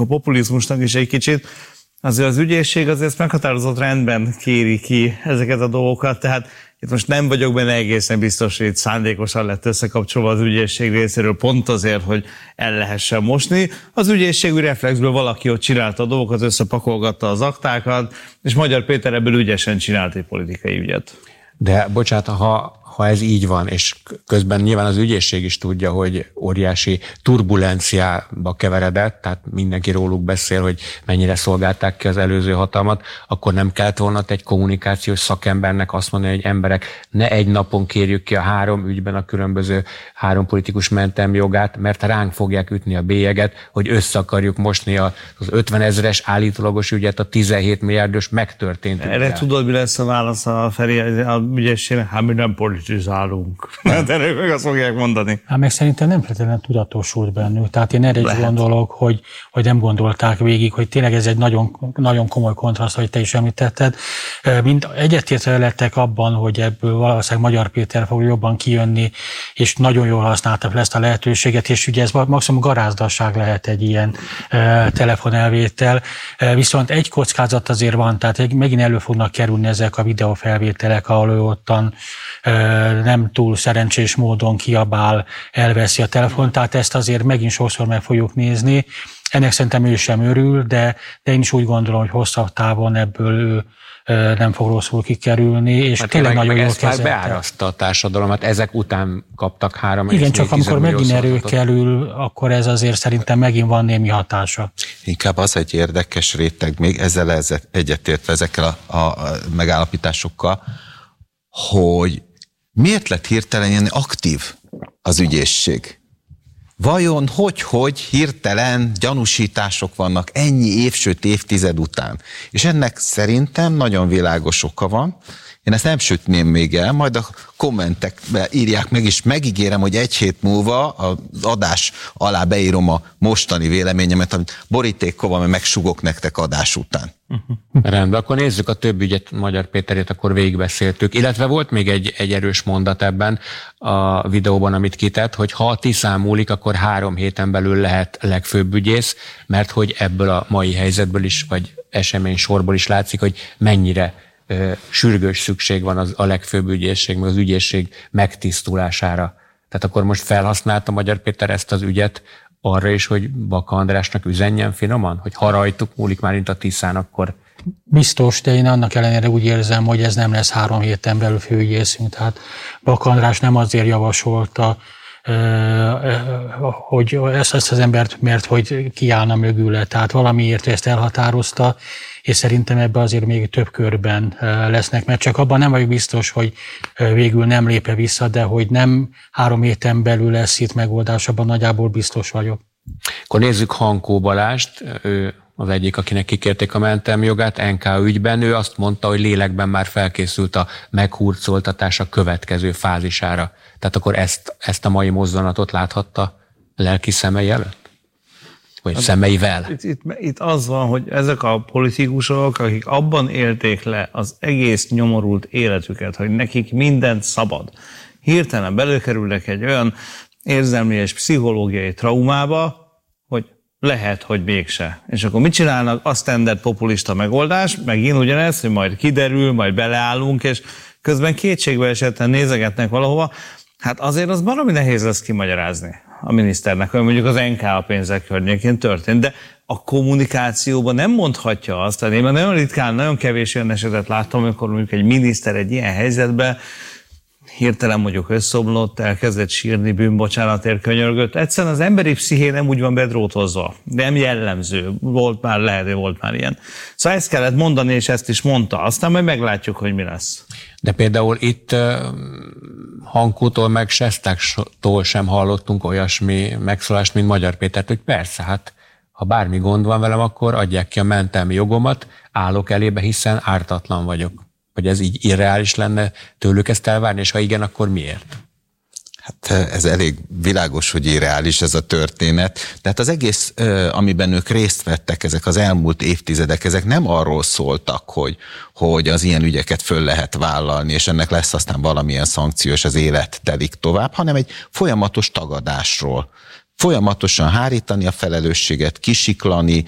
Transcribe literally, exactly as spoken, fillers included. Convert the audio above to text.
a populizmusnak is egy kicsit, azért az ügyészség azért meghatározott rendben kéri ki ezeket a dolgokat, tehát itt most nem vagyok benne egészen biztos, hogy itt szándékosan lett összekapcsolva az ügyészség részéről pont azért, hogy el lehessen mosni. Az ügyészség reflexből valaki ott csinálta a dolgokat, összepakolgatta az aktákat, és Magyar Péter ebből ügyesen csinált egy politikai ügyet. De bocsánat, ha, ha ez így van, és közben nyilván az ügyészség is tudja, hogy óriási turbulenciába keveredett, tehát mindenki róluk beszél, hogy mennyire szolgálták ki az előző hatalmat, akkor nem kellett volna egy kommunikációs szakembernek azt mondani, hogy emberek, ne egy napon kérjük ki a három ügyben a különböző három politikus mentelmi jogát, mert ránk fogják ütni a bélyeget, hogy össze akarjuk mosni az ötvenezres állítólagos ügyet a tizenhét milliárdos megtörtént. Erre ügyel. Tudod, mi lesz a válasz a Feri a ügyészségnek? Hát mi nem politizálunk. Hát erre meg azt fogják mondani. Hát meg szerintem nem feltétlenül tudatosult bennük. Tehát én erre is gondolok, hogy, hogy nem gondolták végig, hogy tényleg ez egy nagyon, nagyon komoly kontraszt, hogy te is említetted. Mind egyetértve lettek abban, hogy ebből valószínűleg Magyar Péter fog jobban kijönni, és nagyon jól használtak ezt a lehetőséget, és ugye ez maximum garázdasság lehet egy ilyen e, telefonelvétel. E, viszont egy kockázat azért van, tehát megint elő fognak kerülni ezek a videófelvételek, ahol ő ottan e, nem túl szerencsés módon kiabál, elveszi a telefont, tehát ezt azért megint sokszor meg fogjuk nézni. Ennek szerintem ő sem örül, de, de én is úgy gondolom, hogy hosszabb távon ebből ő nem fog rosszul kikerülni, és hát tényleg nagyon jól kezelte. Beáraszta a társadalmat, ezek után kaptak három. Igen, csak amikor megint erő kerül, akkor ez azért szerintem megint van némi hatása. Inkább az egy érdekes réteg, még ezzel egyetértve ezekkel a, a megállapításokkal, hogy miért lett hirtelen ilyen aktív az ügyészség? Vajon hogy-hogy hirtelen gyanúsítások vannak ennyi év, sőt évtized után? És ennek szerintem nagyon világos oka van. Én ezt nem sütném még el, majd a kommentekbe írják meg, és megígérem, hogy egy hét múlva az adás alá beírom a mostani véleményemet, amit borítékol, mert megsugok nektek adás után. Rendben, akkor nézzük a több ügyet, Magyar Péterét akkor végigbeszéltük. Illetve volt még egy, egy erős mondat ebben a videóban, amit kitett, hogy ha a Tiszán múlik, akkor három héten belül lehet legfőbb ügyész, mert hogy ebből a mai helyzetből is, vagy esemény sorból is látszik, hogy mennyire ö, sürgős szükség van az, a legfőbb ügyészség, meg az ügyészség megtisztulására. Tehát akkor most felhasználta Magyar Péter ezt az ügyet arra is, hogy Baka Andrásnak üzenjen finoman? Hogy ha rajtuk múlik már mint a Tiszán, akkor... Biztos, de én annak ellenére úgy érzem, hogy ez nem lesz három héten belül főügyészünk. Tehát Baka András nem azért javasolta, hogy ezt, ezt az embert, mert hogy kiállna mögüle. Tehát valamiért ezt elhatározta, és szerintem ebben azért még több körben lesznek, mert csak abban nem vagyok biztos, hogy végül nem lépe vissza, de hogy nem három héten belül lesz itt megoldás, abban nagyjából biztos vagyok. Akkor nézzük Hankó Balást, ő az egyik, akinek kikérték a mentelmi jogát en ká ügyben. Ő azt mondta, hogy lélekben már felkészült a meghurcoltatás a következő fázisára. Tehát akkor ezt, ezt a mai mozzanatot láthatta lelki szemei előtt? Vagy hát, szemeivel? Itt, itt, itt az van, hogy ezek a politikusok, akik abban élték le az egész nyomorult életüket, hogy nekik mindent szabad, hirtelen belőkerülnek egy olyan érzelmi és pszichológiai traumába, hogy lehet, hogy mégse. És akkor mit csinálnak? A standard populista megoldás, megint ugyanez, hogy majd kiderül, majd beleállunk, és közben kétségbe esetten nézegetnek valahova. Hát azért az valami nehéz lesz kimagyarázni a miniszternek, hogy mondjuk az en ká pénzek környékén történt, de a kommunikációban nem mondhatja azt, tehát én már nagyon ritkán, nagyon kevés olyan esetet láttam, amikor mondjuk egy miniszter egy ilyen helyzetben hirtelen mondjuk összeomlott, elkezdett sírni, bűnbocsánatért könyörgött. Egyszerűen az emberi psziché nem úgy van bedrótozva. Nem jellemző. Volt már, lehet, hogy volt már ilyen. Szóval ezt kellett mondani, és ezt is mondta. Aztán majd meglátjuk, hogy mi lesz. De például itt uh, Hankótól meg Sestáktól sem hallottunk olyasmi megszólást, mint Magyar Pétert, hogy persze, hát ha bármi gond van velem, akkor adják ki a mentelmi jogomat, állok elébe, hiszen ártatlan vagyok. Hogy ez így irreális lenne tőlük ezt elvárni, és ha igen, akkor miért? Hát ez elég világos, hogy irreális ez a történet. Tehát az egész, amiben ők részt vettek, ezek az elmúlt évtizedek, ezek nem arról szóltak, hogy, hogy az ilyen ügyeket föl lehet vállalni, és ennek lesz aztán valamilyen szankció, és az élet telik tovább, hanem egy folyamatos tagadásról. Folyamatosan hárítani a felelősséget, kisiklani,